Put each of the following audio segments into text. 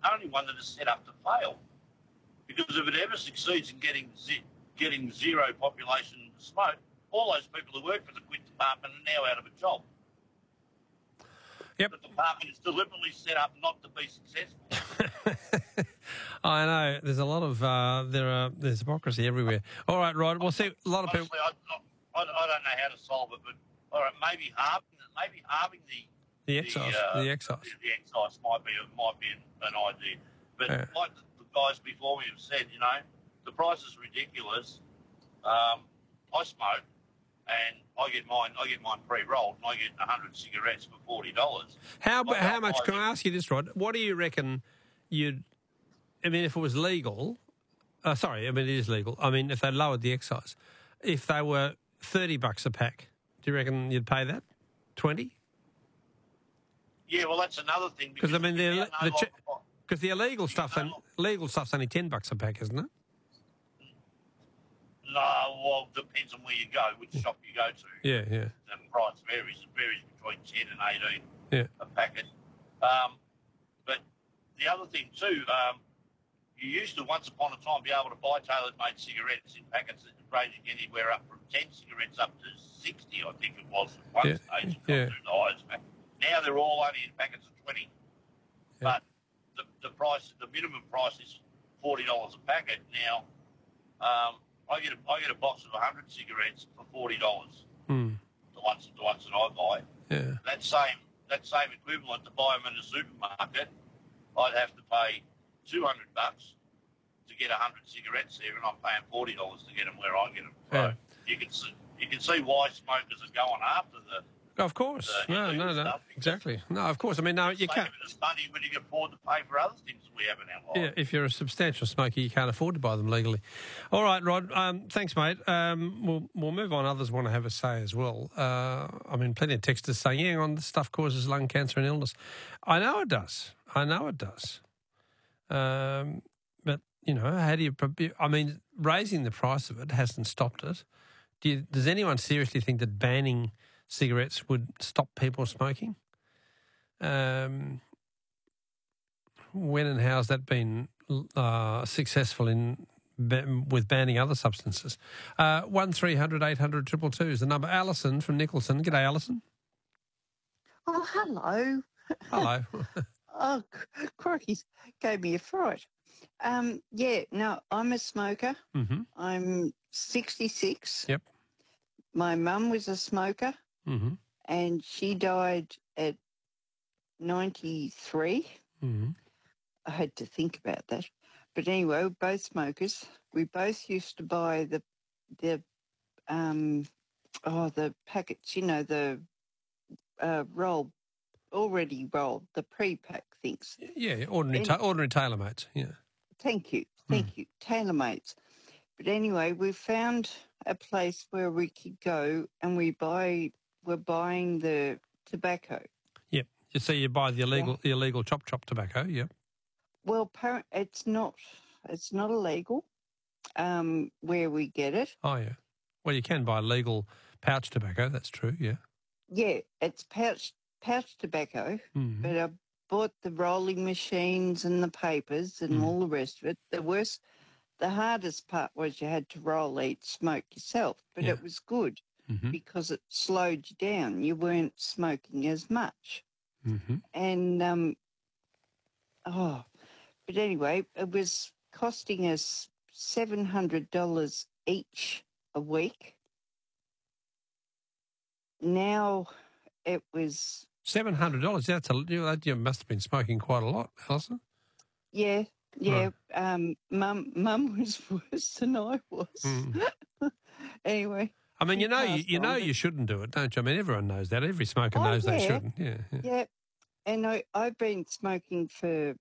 only one that is set up to fail. Because if it ever succeeds in getting zero population smoke, all those people who work for the quit department are now out of a job. Yep. The department is deliberately set up not to be successful. I know. There's a lot of there's hypocrisy everywhere. All right, Rod. We'll see. A lot of people. I don't know how to solve it, but all right, maybe halving the excise. The excise. The excise might be an idea. But like the guys before me have said, you know, the price is ridiculous. I smoke, and I get mine pre-rolled, and I get 100 cigarettes for $40. How much? Can I ask you this, Rod? What do you reckon you'd? I mean, if it was legal, it is legal. I mean, if they lowered the excise, if they were $30 a pack, do you reckon you'd pay that? 20? Yeah, well, that's another thing. Because I mean, because the illegal stuff's only $10 a pack, isn't it? No, well, it depends on where you go, which shop you go to. Yeah. The price varies. It varies between 10 and 18 a packet. But the other thing too, you used to once upon a time be able to buy tailor-made cigarettes in packets ranging anywhere up from 10 cigarettes up to 60, I think it was at one stage. Now they're all only in packets of 20. But the minimum price is $40 a packet. Now, I get a box of 100 cigarettes for $40. The ones that I buy. Yeah. That same equivalent to buy them in the supermarket, I'd have to pay $200 to get 100 cigarettes there, and I'm paying $40 to get them where I get them. So you can see why smokers are going after the. Of course. No, exactly. No, of course. I mean, no, you can't. It's money when you can afford to pay for other things that we have in our lives. Yeah, if you're a substantial smoker, you can't afford to buy them legally. All right, Rod. Thanks, mate. We'll move on. Others want to have a say as well. I mean, plenty of texters saying, this stuff causes lung cancer and illness. I know it does. But, how do you... I mean, raising the price of it hasn't stopped it. Does anyone seriously think that banning cigarettes would stop people smoking? When and how has that been successful with banning other substances? 1300 800 222 is the number. Alison from Nicholson. G'day, Alison. Oh, hello. Hello. Oh, crikey, gave me a fright. I'm a smoker. Mm-hmm. I'm 66. Yep. My mum was a smoker, and she died at 93. Mm-hmm. I had to think about that. But anyway, we're both smokers. We both used to buy the packets, the already rolled, the pre-pack things. Yeah, ordinary tailor-mates, yeah. Thank you, tailor-mates. But anyway, we found a place where we could go and we're buying the tobacco. Yep. So you buy the illegal chop tobacco, yep. Well, it's not illegal where we get it. Oh, yeah. Well, you can buy legal pouch tobacco, that's true, yeah. Yeah, it's pouch tobacco, but I bought the rolling machines and the papers and all the rest of it. The hardest part was you had to roll, eat, smoke yourself, but it was good because it slowed you down. You weren't smoking as much. And, but anyway, it was costing us $700 each a week. Now it was... $700? You must have been smoking quite a lot, Alison. Yeah. Right. Mum was worse than I was. Anyway. I mean, you shouldn't do it, don't you? I mean, everyone knows that. Every smoker knows they shouldn't. Yeah. And I've been smoking for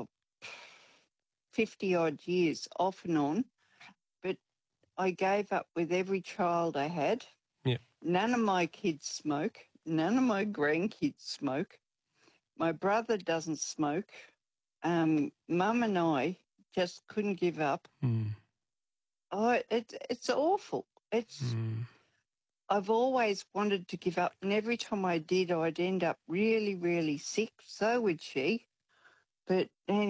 50-odd years, off and on. But I gave up with every child I had. Yeah. None of my kids smoke. None of my grandkids smoke. My brother doesn't smoke. Mum and I just couldn't give up. Oh, it's awful. I've always wanted to give up, and every time I did, I'd end up really, really sick. So would she. But